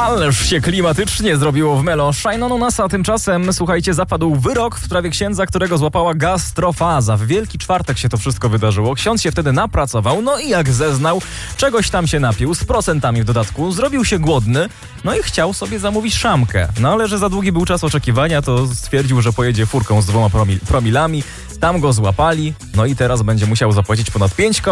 Ależ się klimatycznie zrobiło w Melo. Shine on us, a tymczasem, słuchajcie, zapadł wyrok w sprawie księdza, którego złapała gastrofaza. W Wielki Czwartek się to wszystko wydarzyło. Ksiądz się wtedy napracował, no i jak zeznał, czegoś tam się napił, z procentami w dodatku, zrobił się głodny, no i chciał sobie zamówić szamkę. No ale że za długi był czas oczekiwania, to stwierdził, że pojedzie furką z 2 promilami. Tam go złapali, no i teraz będzie musiał zapłacić ponad 5